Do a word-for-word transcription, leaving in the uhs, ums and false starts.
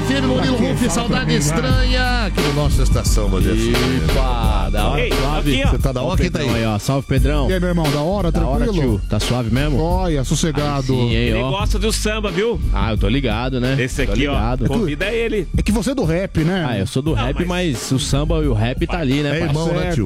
F M, Murilo Ruff, Saudade Estranha, aqui no nosso Estação Band F M. Opa, da hora. Ei, Suave. aqui, ó. Você tá da hora? Quem tá aí? Aí, ó. Salve, Pedrão. E aí, meu irmão, da hora, Da hora, tranquilo? tio. Tá suave mesmo? Olha, sossegado. Sim, hein, Ele ó. gosta do samba, viu? Ah, eu tô ligado, né? Esse Tô aqui, ó. ligado. Convida ele. É que você é do rap, né? Ah, eu sou do Não, rap, mas- mas... o samba e o rap tá ali, né, É parceiro? irmão, né, tio?